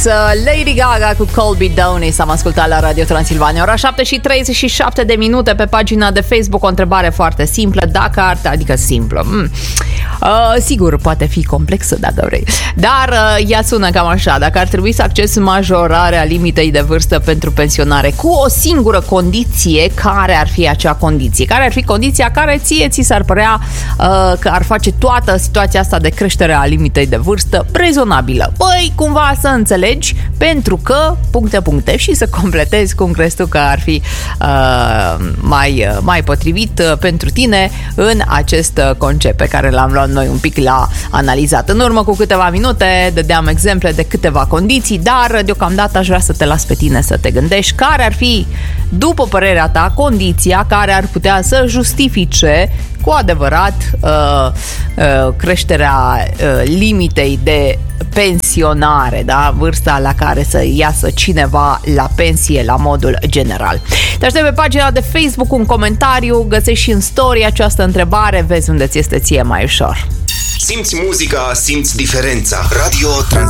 Lady Gaga cu Colby Downey s-am ascultat la Radio Transilvania. Ora 7:37 de minute pe pagina de Facebook. O întrebare foarte simplă, adică simplă. Sigur, poate fi complexă dacă vrei, dar ea sună cam așa: dacă ar trebui să accesi majorarea limitei de vârstă pentru pensionare cu o singură condiție, care ar fi acea condiție? Care ar fi condiția care ți s-ar părea că ar face toată situația asta de creștere a limitei de vârstă rezonabilă? Păi, cumva să înțelegi, pentru că puncte și să completezi cum crezi tu că ar fi mai potrivit pentru tine în acest concept pe care l-am luat noi un pic la analizat. În urmă cu câteva minute dădeam exemple de câteva condiții, dar deocamdată aș vrea să te las pe tine să te gândești care ar fi, după părerea ta, condiția care ar putea să justifice cu adevărat creșterea limitei de pensionare, da? Vârsta la care să iasă cineva la pensie la modul general. Te aștept pe pagina de Facebook un comentariu, găsești și în story această întrebare, vezi unde ți este ție mai ușor. Simți muzica, simți diferența. Radio Trans